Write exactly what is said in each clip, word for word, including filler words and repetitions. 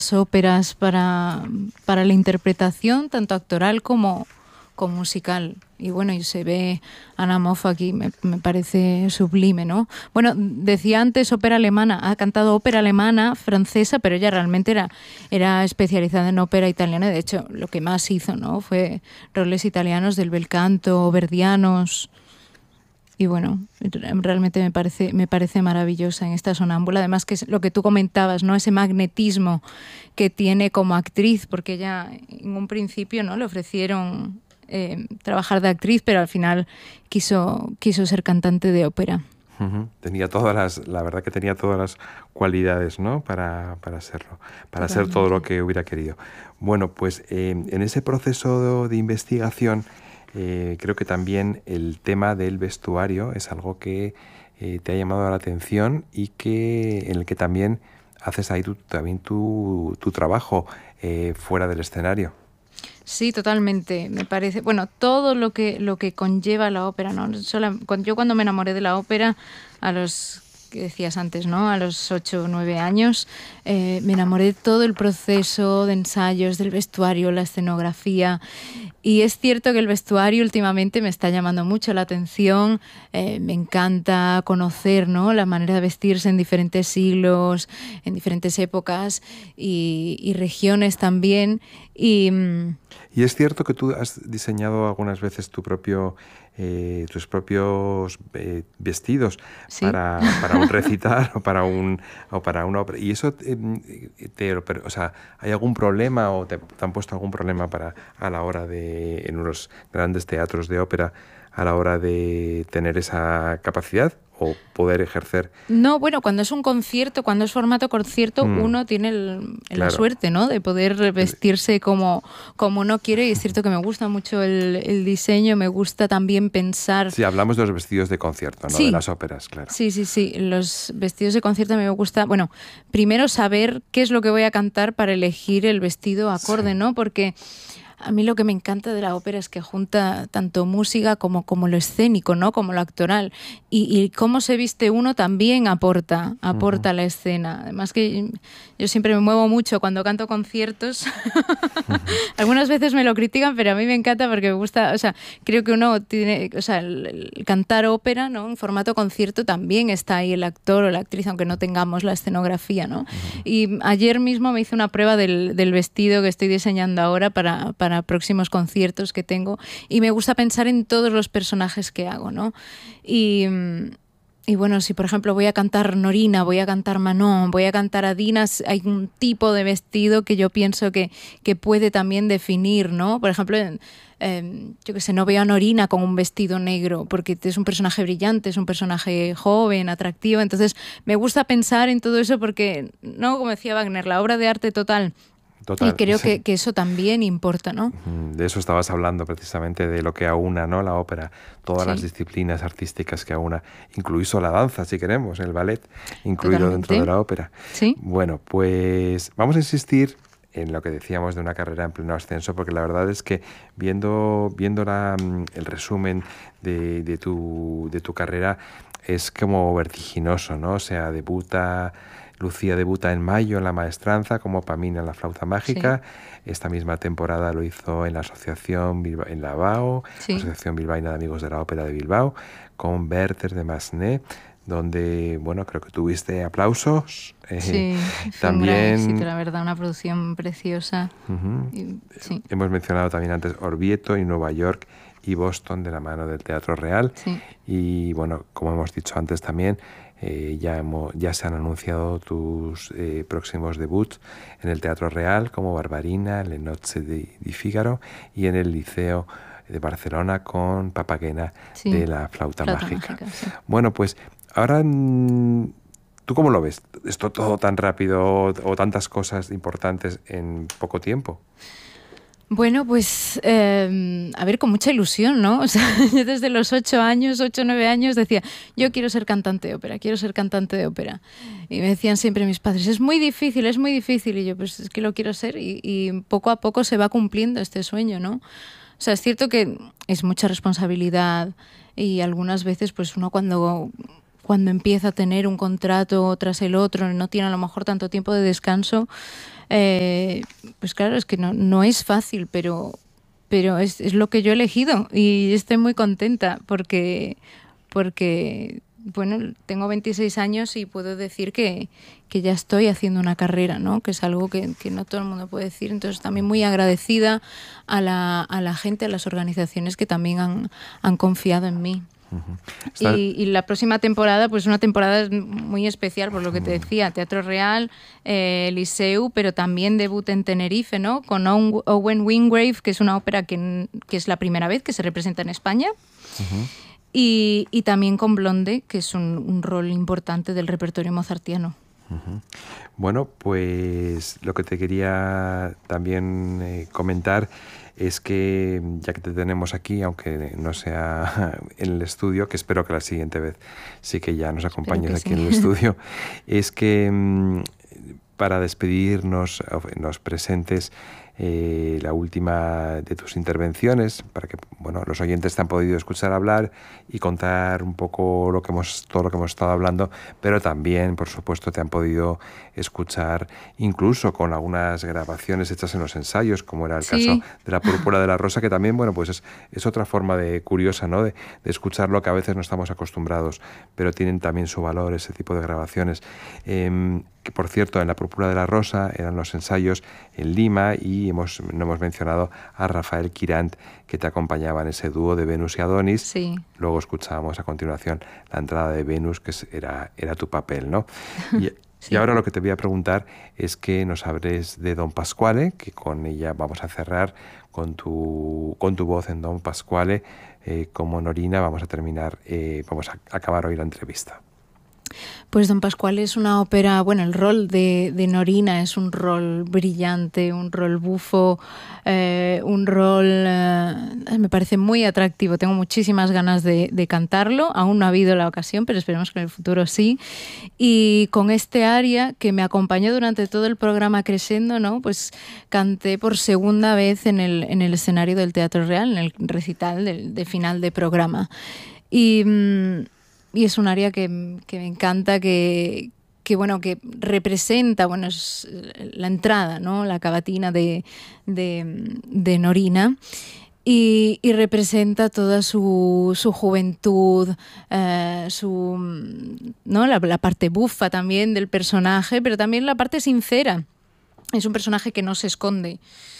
óperas para, para la interpretación, tanto actoral como, como musical. Y bueno, y se ve Anna Moff aquí, me, me parece sublime, ¿no? Bueno, decía antes ópera alemana, ha cantado ópera alemana, francesa, pero ella realmente era, era especializada en ópera italiana. De hecho, lo que más hizo, ¿no?, fue roles italianos del bel canto, verdianos. Y bueno, realmente me parece, me parece maravillosa en esta sonámbula. Además, que es lo que tú comentabas, ¿no?, ese magnetismo que tiene como actriz, porque ella en un principio, ¿no?, le ofrecieron Eh, trabajar de actriz, pero al final quiso, quiso ser cantante de ópera. Uh-huh. Tenía todas las, la verdad que tenía todas las cualidades, ¿no?, para, para serlo, para Totalmente. Ser todo lo que hubiera querido. Bueno, pues eh, en ese proceso de, de investigación eh, creo que también el tema del vestuario es algo que eh, te ha llamado la atención y que en el que también haces ahí tu, también tu, tu trabajo eh, fuera del escenario. Sí, totalmente. Me parece, bueno, todo lo que lo que conlleva la ópera, ¿no? Solo, cuando, yo cuando me enamoré de la ópera a los, que decías antes, ¿no?, a los ocho o nueve años, eh, me enamoré de todo el proceso de ensayos, del vestuario, la escenografía. Y es cierto que el vestuario últimamente me está llamando mucho la atención. Eh, me encanta conocer, ¿no?, la manera de vestirse en diferentes siglos, en diferentes épocas y, y regiones también. Y, y es cierto que tú has diseñado algunas veces tu propio, eh, tus propios eh, vestidos, ¿sí?, para, para un recital o para un o para una ópera. Y eso, eh, te, o sea, ¿hay algún problema o te, te han puesto algún problema para a la hora de, en unos grandes teatros de ópera, a la hora de tener esa capacidad o poder ejercer? No, bueno, cuando es un concierto, cuando es formato concierto, mm. uno tiene el, claro. la suerte, ¿no?, de poder vestirse como, como uno quiere. Y es cierto que me gusta mucho el, el diseño, me gusta también pensar... Sí, hablamos de los vestidos de concierto, ¿no?, sí. de las óperas, claro. Sí, sí, sí, los vestidos de concierto a mí me gusta, bueno, primero saber qué es lo que voy a cantar para elegir el vestido acorde, sí. ¿no?, porque... A mí lo que me encanta de la ópera es que junta tanto música como, como lo escénico, ¿no?, como lo actoral. Y, y cómo se viste uno también aporta, aporta uh-huh. a la escena. Además que yo siempre me muevo mucho cuando canto conciertos. Uh-huh. Algunas veces me lo critican, pero a mí me encanta porque me gusta, o sea, creo que uno tiene, o sea, el, el cantar ópera, ¿no?, en formato concierto también está ahí el actor o la actriz, aunque no tengamos la escenografía, ¿no? Uh-huh. Y ayer mismo me hice una prueba del, del vestido que estoy diseñando ahora para, para para próximos conciertos que tengo, y me gusta pensar en todos los personajes que hago, ¿no? Y, y bueno, si por ejemplo voy a cantar Norina, voy a cantar Manon, voy a cantar Adina, hay un tipo de vestido que yo pienso que, que puede también definir, ¿no? Por ejemplo, eh, yo qué sé, no veo a Norina con un vestido negro porque es un personaje brillante, es un personaje joven, atractivo. Entonces me gusta pensar en todo eso porque, no, como decía Wagner, la obra de arte total. Total, y creo sí. que, que eso también importa, ¿no? De eso estabas hablando precisamente, de lo que aúna, ¿no?, la ópera, todas sí. las disciplinas artísticas que aúna, incluso la danza, si queremos, el ballet, incluido Totalmente. Dentro de la ópera. Sí. Bueno, pues vamos a insistir en lo que decíamos de una carrera en pleno ascenso, porque la verdad es que viendo, viendo la, el resumen de, de, tu, de tu carrera es como vertiginoso, ¿no? O sea, debuta... Lucía debuta en mayo en La Maestranza como Pamina en La Flauta Mágica. Sí. Esta misma temporada lo hizo en la Asociación Bilba- en la B A O, sí. Asociación Bilbaína de Amigos de la Ópera de Bilbao, con Werther de Massenet, donde, bueno, creo que tuviste aplausos. Eh, sí, también. Sí, la verdad, una producción preciosa. Uh-huh. Y, sí. Hemos mencionado también antes Orvieto y Nueva York y Boston de la mano del Teatro Real. Sí. Y, bueno, como hemos dicho antes también, Eh, ya, hemos, ya se han anunciado tus eh, próximos debuts en el Teatro Real como Barbarina, Le Nozze di, di Figaro, y en el Liceo de Barcelona con Papagena sí. de la Flauta, Flauta Mágica. mágica sí. Bueno, pues ahora, ¿tú cómo lo ves? ¿Esto todo tan rápido o, o tantas cosas importantes en poco tiempo? Bueno, pues, eh, a ver, con mucha ilusión, ¿no? O sea, yo desde los ocho años, ocho, nueve años decía, yo quiero ser cantante de ópera, quiero ser cantante de ópera. Y me decían siempre mis padres, es muy difícil, es muy difícil. Y yo, pues es que lo quiero ser y, y poco a poco se va cumpliendo este sueño, ¿no? O sea, es cierto que es mucha responsabilidad y algunas veces, pues uno cuando... cuando empieza a tener un contrato tras el otro, no tiene a lo mejor tanto tiempo de descanso, Eh, pues claro, es que no, no es fácil, pero, pero es, es lo que yo he elegido y estoy muy contenta porque, porque bueno, tengo veintiséis años y puedo decir que, que ya estoy haciendo una carrera, ¿no? Que es algo que, que no todo el mundo puede decir. Entonces también muy agradecida a la, a la gente, a las organizaciones que también han, han confiado en mí. Uh-huh. Está... y, y la próxima temporada, pues una temporada muy especial, por lo que te decía, Teatro Real, eh, Liceu, pero también debut en Tenerife, ¿no? Con Owen Wingrave, que es una ópera que, que es la primera vez que se representa en España. Uh-huh. Y, y también con Blonde, que es un, un rol importante del repertorio mozartiano. Uh-huh. Bueno, pues lo que te quería también eh, comentar es que, ya que te tenemos aquí, aunque no sea en el estudio, que espero que la siguiente vez sí que ya nos acompañes aquí sí. en el estudio, es que mmm, para despedirnos, nos presentes eh, la última de tus intervenciones, para que bueno, los oyentes te han podido escuchar hablar y contar un poco lo que hemos, todo lo que hemos estado hablando, pero también, por supuesto, te han podido escuchar incluso con algunas grabaciones hechas en los ensayos, como era el sí. caso de La Púrpura de la Rosa, que también, bueno, pues es, es otra forma de curiosa, ¿no? De, de escuchar lo que a veces no estamos acostumbrados, pero tienen también su valor ese tipo de grabaciones. Eh, que por cierto, en La Púrpura de la Rosa eran los ensayos en Lima y hemos, no hemos mencionado a Rafael Quirant, que te acompañaba en ese dúo de Venus y Adonis. Sí. Luego escuchábamos a continuación la entrada de Venus, que era, era tu papel, ¿no? Y, sí. y ahora lo que te voy a preguntar es que nos hables de Don Pasquale, que con ella vamos a cerrar con tu, con tu voz en Don Pasquale. Eh, como Norina vamos a terminar, eh, vamos a acabar hoy la entrevista. Pues Don Pasquale es una ópera, bueno, el rol de, de Norina es un rol brillante, un rol bufo, eh, un rol, eh, me parece muy atractivo, tengo muchísimas ganas de, de cantarlo, aún no ha habido la ocasión, pero esperemos que en el futuro sí, y con este aria que me acompañó durante todo el programa Crescendo, ¿no? Pues canté por segunda vez en el, en el escenario del Teatro Real, en el recital de, de final de programa, y... Mmm, Y es un área que, que me encanta, que, que, bueno, que representa, bueno, es la entrada, ¿no? La cavatina de, de, de Norina. Y, y representa toda su, su juventud, eh, su, ¿no? la, la parte bufa también del personaje, pero también la parte sincera. Es un personaje que no se esconde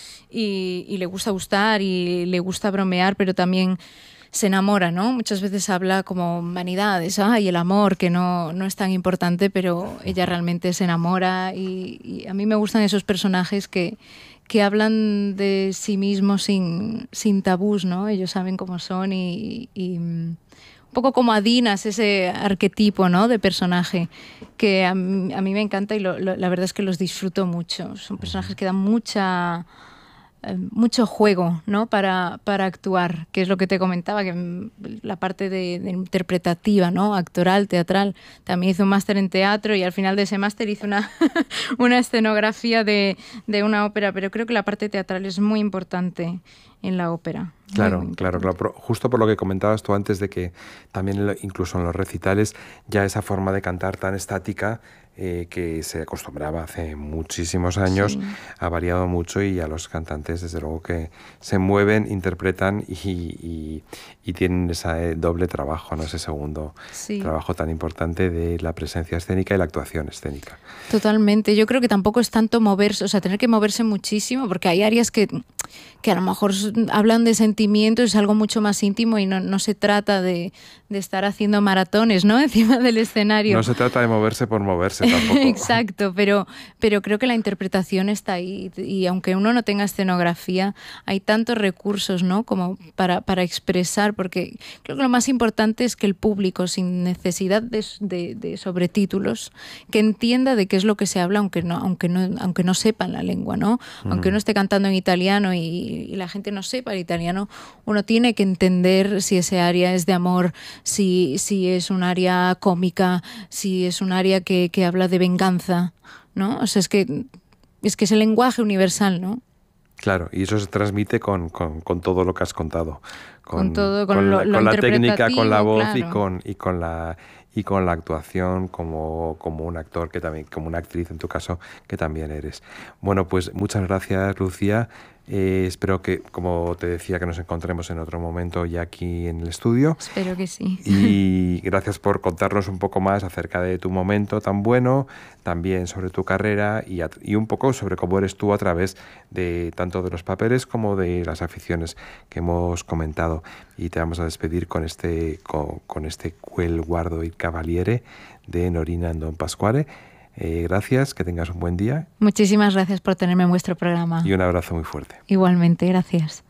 y, y le gusta gustar y le gusta bromear, pero también... se enamora, ¿no? Muchas veces habla como vanidades, ¿ah? Y el amor, que no, no es tan importante, pero ella realmente se enamora y, y a mí me gustan esos personajes que, que hablan de sí mismos sin, sin tabús, ¿no? Ellos saben cómo son y, y un poco como Adinas, ese arquetipo, ¿no? De personaje que a mí, a mí me encanta y lo, lo, la verdad es que los disfruto mucho. Son personajes que dan mucha... mucho juego, ¿no? para, para actuar, que es lo que te comentaba, que la parte de, de interpretativa, ¿no? Actoral, teatral. También hice un máster en teatro y al final de ese máster hice una, una escenografía de, de una ópera, pero creo que la parte teatral es muy importante en la ópera. Claro, claro, claro. Justo por lo que comentabas tú antes de que también incluso en los recitales ya esa forma de cantar tan estática eh, que se acostumbraba hace muchísimos años sí. ha variado mucho y a los cantantes desde luego que se mueven, interpretan y, y, y tienen ese doble trabajo, ¿no? Ese segundo sí. trabajo tan importante de la presencia escénica y la actuación escénica. Totalmente. Yo creo que tampoco es tanto moverse, o sea, tener que moverse muchísimo, porque hay áreas que, que a lo mejor hablan de sentimientos, es algo mucho más íntimo y no, no se trata de, de estar haciendo maratones, ¿no? Encima del escenario. No se trata de moverse por moverse tampoco. Exacto, pero, pero creo que la interpretación está ahí y aunque uno no tenga escenografía, hay tantos recursos, ¿no? Como para, para expresar, porque creo que lo más importante es que el público, sin necesidad de, de, de sobretítulos, que entienda de qué es lo que se habla, aunque no, aunque no, aunque no sepan la lengua, ¿no? Mm. Aunque uno esté cantando en italiano y, y la gente no sepa el italiano, uno tiene que entender si ese área es de amor, si, si es un área cómica, si es un área que, que habla de venganza, ¿no? O sea, es que, es que es el lenguaje universal, ¿no? Claro, y eso se transmite con, con, con todo lo que has contado. Con, con todo, con, con lo, la, lo con la técnica, con la voz claro. y con, y con la y con la actuación como, como un actor, que también, como una actriz en tu caso, que también eres. Bueno, pues muchas gracias, Lucía. Eh, espero que, como te decía, que nos encontremos en otro momento ya aquí en el estudio. Espero que sí. Y gracias por contarnos un poco más acerca de tu momento tan bueno, también sobre tu carrera y, a, y un poco sobre cómo eres tú a través de tanto de los papeles como de las aficiones que hemos comentado. Y te vamos a despedir con este, con, con este Quel guardo il cavaliere de Norina Andon Pasquale. Eh, gracias, que tengas un buen día. Muchísimas gracias por tenerme en vuestro programa. Y un abrazo muy fuerte. Igualmente, gracias.